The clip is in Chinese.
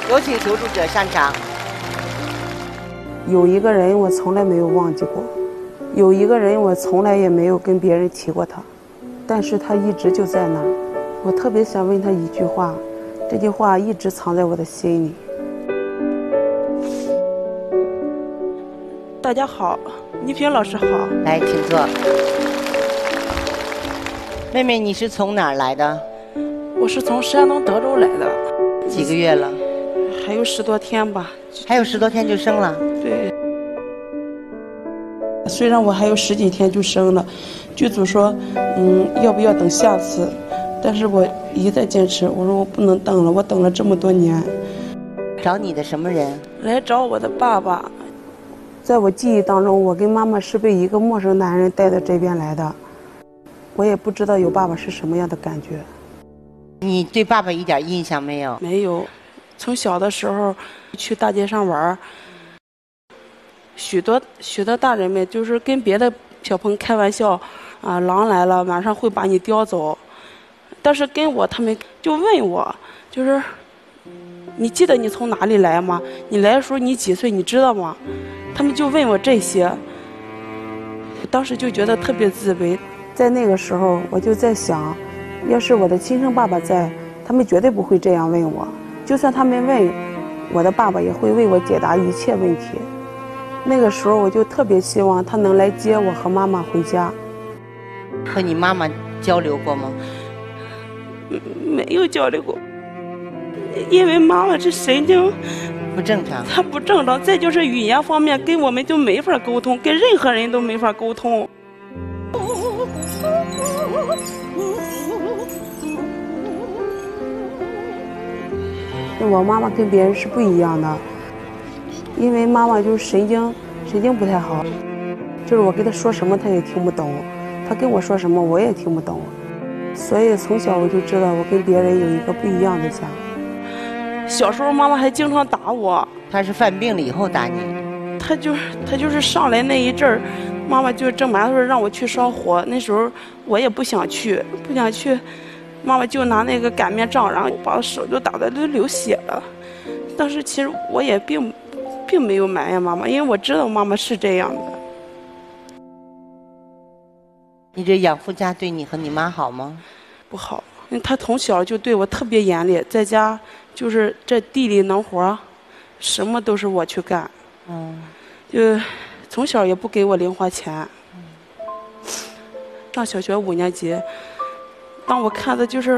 有请求助者上场。 有一个人我从来没有忘记过，有一个人我从来也没有跟别人提过他，但是他一直就在那儿。我特别想问他一句话，这句话一直藏在我的心里。 大家好，倪萍老师好。 来，请坐。妹妹，你是从哪儿来的？ 我是从山东德州来的。 几个月了？ 还有10多天吧。 还有10多天就生了？ 对。虽然我还有10几天就生了，剧组说，要不要等下次？但是我一再坚持，我说我不能等了，我等了这么多年。 找你的什么人？ 来找我的爸爸。 在我记忆当中，我跟妈妈是被一个陌生男人带到这边来的，我也不知道有爸爸是什么样的感觉。 你对爸爸一点印象没有？ 没有，从小的时候去大街上玩，许多大人们就是跟别的小朋友开玩笑，狼来了晚上会把你叼走，但是跟我他们就问我，就是你记得你从哪里来吗？你来的时候你几岁你知道吗？他们就问我这些，当时就觉得特别自卑。 在那个时候我就在想，要是我的亲生爸爸在，他们绝对不会这样问我，就算他们问，我的爸爸也会为我解答一切问题。那个时候我就特别希望他能来接我和妈妈回家。 和你妈妈交流过吗？ 没有交流过，因为妈妈这神经不正常。 她不正常，再就是语言方面跟我们就没法沟通，跟任何人都没法沟通。 我妈妈跟别人是不一样的，因为妈妈就是神经不太好，就是我跟她说什么她也听不懂，她跟我说什么我也听不懂，所以从小我就知道我跟别人有一个不一样的家。 小时候妈妈还经常打我。 她是犯病了以后打你？ 她就是上来那一阵儿，妈妈就正满说让我去烧火，那时候我也不想去，妈妈就拿那个擀面杖，然后把我手就打得都流血了。但是其实我也并没有埋怨妈妈，因为我知道妈妈是这样的。 你这养父家对你和你妈好吗？ 不好，因为他从小就对我特别严厉，在家就是这地里农活，什么都是我去干。就从小也不给我零花钱。上小学5年级，当我看的就是